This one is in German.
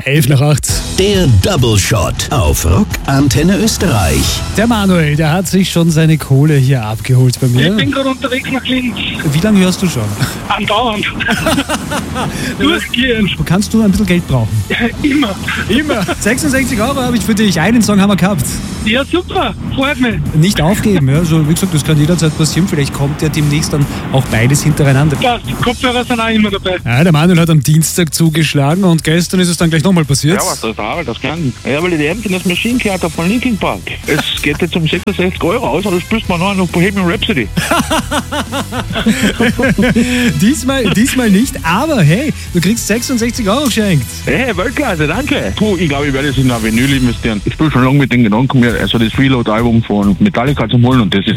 11:08. Der Double Shot auf Rock Antenne Österreich. Der Manuel, der hat sich schon seine Kohle hier abgeholt bei mir. Ich bin gerade unterwegs nach Linz. Wie lange hörst du schon? Andauernd. Durchgehend. Kannst du ein bisschen Geld brauchen? Immer. Immer. 66 € habe ich für dich. Einen Song haben wir gehabt. Ja, super. Freut mich. Nicht aufgeben. Ja. Also, wie gesagt, das kann jederzeit passieren. Vielleicht kommt ja demnächst dann auch beides hintereinander. Passt. Kopfhörer sind auch immer dabei. Ja, der Manuel hat am Dienstag zugeschlagen und gestern ist es dann gleich nochmal passiert. Ja, was das Harald, das kann. Ja, weil ich die Emptiness Machine gehört habe von Linkin Park. Es geht jetzt um 66 €, außer du spielst mal noch Bohemian Rhapsody. diesmal nicht, aber hey, du kriegst 66 € geschenkt. Hey, Weltklasse, danke. Puh, ich glaube, ich werde jetzt in ein Vinyl investieren. Ich spiele schon lange mit den Gedanken, mir also das Freeload-Album von Metallica zu holen und das ist